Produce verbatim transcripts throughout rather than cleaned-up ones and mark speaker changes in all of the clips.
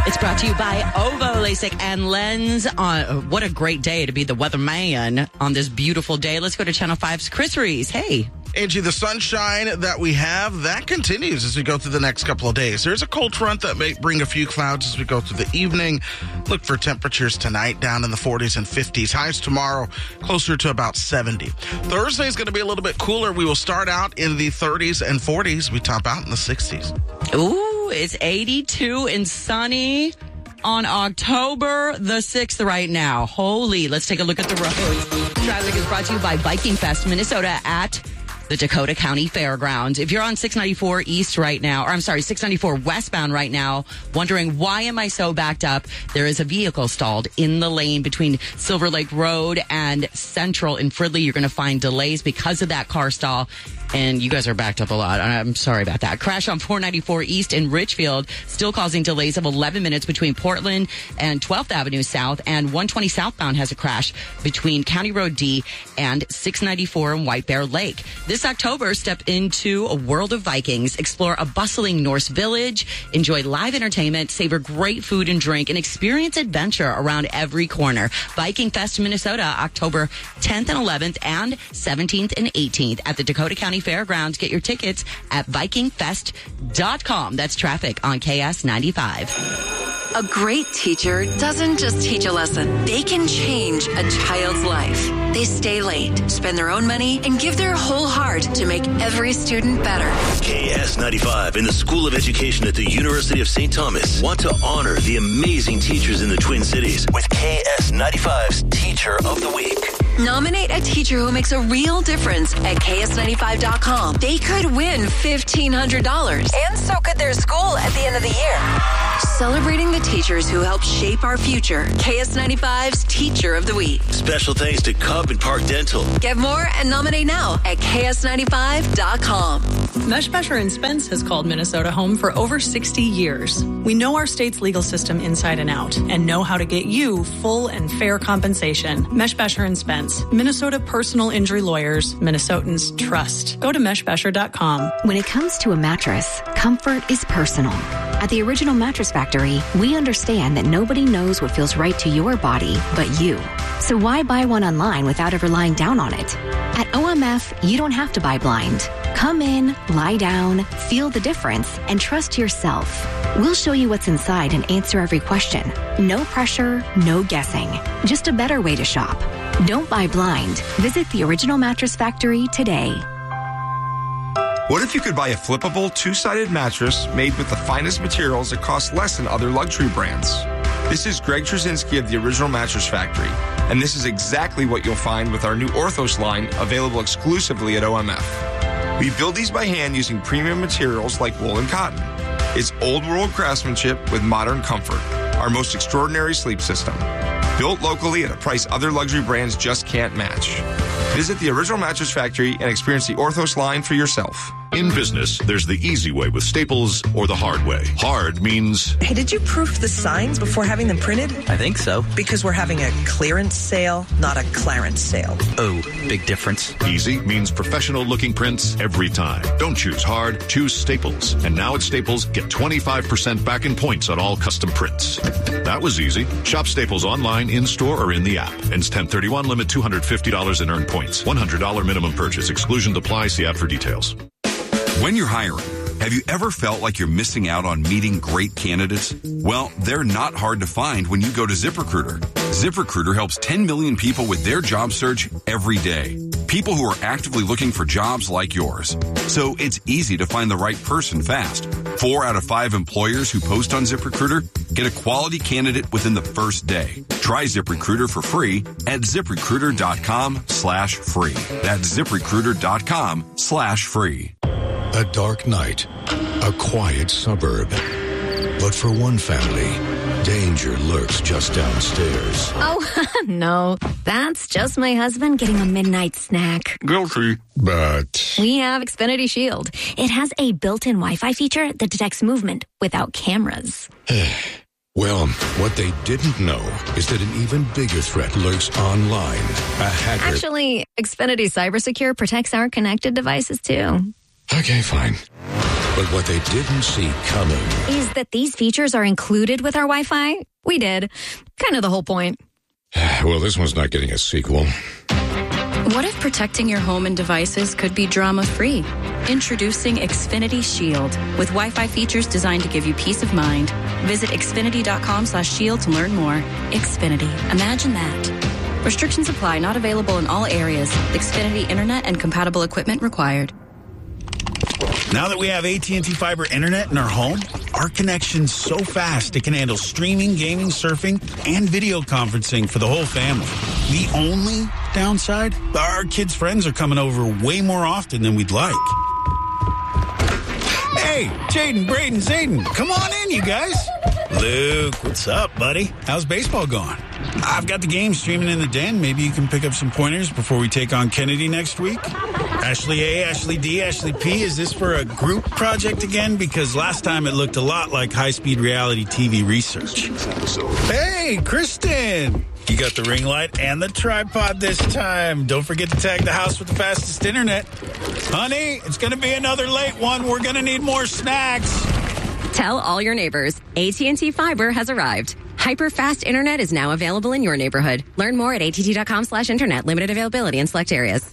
Speaker 1: It's brought to you by Ovo LASIK and Lens. Uh, what a great day to be the weatherman on this beautiful day. Let's go to Channel five's Chris Reese. Hey.
Speaker 2: Angie, the sunshine that we have, that continues as we go through the next couple of days. There's a cold front that may bring a few clouds as we go through the evening. Look for temperatures tonight down in the forties and fifties. Highs tomorrow closer to about seventy. Thursday is going to be a little bit cooler. We will start out in the thirties and forties. We top out in the sixties.
Speaker 1: Ooh, it's eighty-two and sunny on October the sixth right now. Holy, let's take a look at the roads. Traffic is brought to you by Biking Fest, Minnesota at the Dakota County Fairgrounds. If you're on six ninety-four East right now, or I'm sorry, six ninety-four westbound right now, wondering why am I so backed up, there is a vehicle stalled in the lane between Silver Lake Road and Central in Fridley. You're going to find delays because of that car stall. And you guys are backed up a lot. I'm sorry about that. Crash on four ninety-four East in Richfield, still causing delays of eleven minutes between Portland and twelfth Avenue South. And one twenty southbound has a crash between County Road D and six ninety-four and White Bear Lake. This October, step into a world of Vikings. Explore a bustling Norse village. Enjoy live entertainment. Savor great food and drink. And experience adventure around every corner. Viking Fest, Minnesota, October tenth and eleventh and seventeenth and eighteenth at the Dakota County Fairgrounds. Get your tickets at viking fest dot com. That's traffic on K S ninety-five.
Speaker 3: A great teacher doesn't just teach a lesson. They can change a child's life. They stay late, spend their own money, and give their whole heart to make every student better.
Speaker 4: K S ninety-five and the School of Education at the University of Saint Thomas want to honor the amazing teachers in the Twin Cities with K S ninety-five's Teacher of the Week.
Speaker 3: Nominate a teacher who makes a real difference at K S ninety-five dot com. They could win fifteen hundred dollars. And so could their school at the end of the year. Celebrating the teachers who help shape our future. K S ninety-five's Teacher of the Week.
Speaker 4: Special thanks to Cub and Park Dental.
Speaker 3: Get more and nominate now at K S ninety-five dot com.
Speaker 5: Meshbesher and Spence has called Minnesota home for over sixty years. We know our state's legal system inside and out and know how to get you full and fair compensation. Meshbesher and Spence, Minnesota personal injury lawyers, Minnesotans trust. Go to meshbesher dot com.
Speaker 6: When it comes to a mattress, comfort is personal. At the Original Mattress Factory, we understand that nobody knows what feels right to your body but you. So why buy one online without ever lying down on it? At O M F, you don't have to buy blind. Come in, lie down, feel the difference, and trust yourself. We'll show you what's inside and answer every question. No pressure, no guessing. Just a better way to shop. Don't buy blind. Visit the Original Mattress Factory today.
Speaker 7: What if you could buy a flippable, two-sided mattress made with the finest materials that cost less than other luxury brands? This is Greg Trzynski of the Original Mattress Factory, and this is exactly what you'll find with our new Orthos line, available exclusively at O M F. We build these by hand using premium materials like wool and cotton. It's old-world craftsmanship with modern comfort, our most extraordinary sleep system. Built locally at a price other luxury brands just can't match. Visit the Original Mattress Factory and experience the Orthos line for yourself.
Speaker 8: In business, there's the easy way with Staples or the hard way. Hard means...
Speaker 9: Hey, did you proof the signs before having them printed?
Speaker 10: I think so.
Speaker 9: Because we're having a clearance sale, not a clarence sale.
Speaker 10: Oh, big difference.
Speaker 8: Easy means professional-looking prints every time. Don't choose hard, choose Staples. And now at Staples, get twenty-five percent back in points on all custom prints. That was easy. Shop Staples online, in-store, or in the app. Ends ten thirty-one, limit two hundred fifty dollars in earned points. one hundred dollars minimum purchase. Exclusion apply. See app for details.
Speaker 11: When you're hiring, have you ever felt like you're missing out on meeting great candidates? Well, they're not hard to find when you go to ZipRecruiter. ZipRecruiter helps ten million people with their job search every day. People who are actively looking for jobs like yours. So it's easy to find the right person fast. Four out of five employers who post on ZipRecruiter get a quality candidate within the first day. Try ZipRecruiter for free at ZipRecruiter.com slash free. That's ZipRecruiter.com slash free.
Speaker 12: A dark night, a quiet suburb. But for one family, danger lurks just downstairs.
Speaker 13: Oh, no. That's just my husband getting a midnight snack.
Speaker 12: Guilty. But
Speaker 13: we have Xfinity Shield. It has a built-in Wi-Fi feature that detects movement without cameras.
Speaker 12: Well, what they didn't know is that an even bigger threat lurks online. A hacker.
Speaker 13: Actually, Xfinity CyberSecure protects our connected devices, too.
Speaker 12: Okay, fine. But what they didn't see coming
Speaker 13: is that these features are included with our Wi-Fi. We did. Kind of the whole point.
Speaker 12: Well, this one's not getting a sequel.
Speaker 10: What if protecting your home and devices could be drama-free? Introducing Xfinity Shield with Wi-Fi features designed to give you peace of mind. Visit xfinity.com slash shield to learn more. Xfinity. Imagine that. Restrictions apply. Not available in all areas. Xfinity Internet and compatible equipment required.
Speaker 14: Now that we have A T and T Fiber Internet in our home, our connection's so fast it can handle streaming, gaming, surfing, and video conferencing for the whole family. The only downside? Our kids' friends are coming over way more often than we'd like. Hey, Jaden, Braden, Zayden, come on in, you guys. Luke, what's up, buddy? How's baseball going? I've got the game streaming in the den. Maybe you can pick up some pointers before we take on Kennedy next week. Ashley A, Ashley D, Ashley P, is this for a group project again? Because last time it looked a lot like high-speed reality T V research. Hey, Kristen! You got the ring light and the tripod this time. Don't forget to tag the house with the fastest internet. Honey, it's going to be another late one. We're going to need more snacks.
Speaker 15: Tell all your neighbors, A T and T Fiber has arrived. Hyper-fast internet is now available in your neighborhood. Learn more at att.com slash internet. Limited availability in select areas.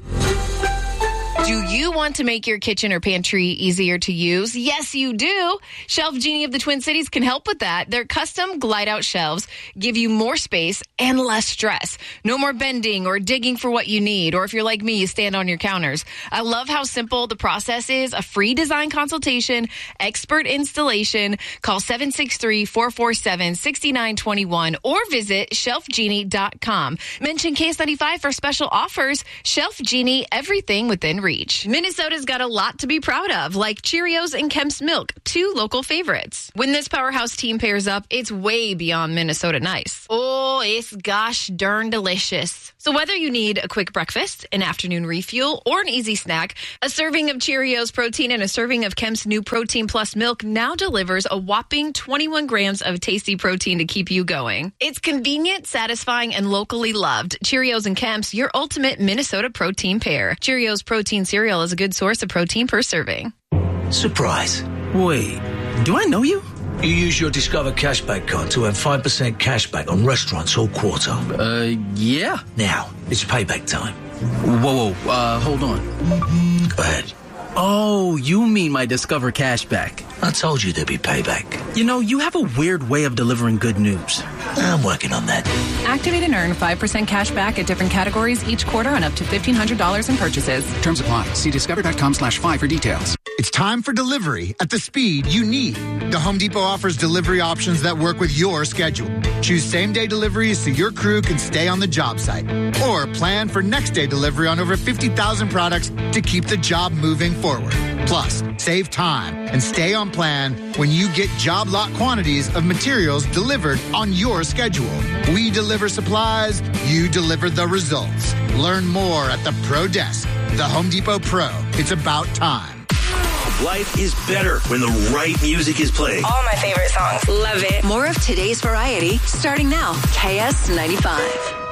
Speaker 16: Do you want to make your kitchen or pantry easier to use? Yes, you do. Shelf Genie of the Twin Cities can help with that. Their custom glide-out shelves give you more space and less stress. No more bending or digging for what you need, or if you're like me, you stand on your counters. I love how simple the process is. A free design consultation, expert installation. Call seven six three, four four seven, six nine two one or visit shelf genie dot com. Mention K S ninety-five for special offers. Shelf Genie, everything within reach. Minnesota's got a lot to be proud of, like Cheerios and Kemp's Milk, two local favorites. When this powerhouse team pairs up, it's way beyond Minnesota nice. Oh, it's gosh darn delicious. So whether you need a quick breakfast, an afternoon refuel, or an easy snack, a serving of Cheerios protein and a serving of Kemp's new Protein Plus milk now delivers a whopping twenty-one grams of tasty protein to keep you going. It's convenient, satisfying, and locally loved. Cheerios and Kemp's, your ultimate Minnesota protein pair. Cheerios protein cereal is a good source of protein per serving.
Speaker 17: Surprise. Wait, do I know you? You use your Discover Cashback card to have five percent cashback on restaurants all quarter.
Speaker 18: Uh, yeah.
Speaker 17: Now, it's payback time.
Speaker 18: Whoa, whoa, uh, hold on.
Speaker 17: Go ahead.
Speaker 18: Oh, you mean my Discover Cashback.
Speaker 17: I told you there'd be payback.
Speaker 18: You know, you have a weird way of delivering good news.
Speaker 17: I'm working on that.
Speaker 19: Activate and earn five percent cash back at different categories each quarter on up to fifteen hundred dollars in purchases.
Speaker 20: Terms apply. See discover.com slash five for details.
Speaker 21: It's time for delivery at the speed you need. The Home Depot offers delivery options that work with your schedule. Choose same-day deliveries so your crew can stay on the job site. Or plan for next-day delivery on over fifty thousand products to keep the job moving forward. Plus, save time and stay on plan when you get job lot quantities of materials delivered on your schedule. We deliver supplies, you deliver the results. Learn more at the Pro Desk. The Home Depot Pro. It's about time.
Speaker 4: Life is better when the right music is playing.
Speaker 3: All my favorite songs. Love it. More of today's variety starting now. K S ninety-five.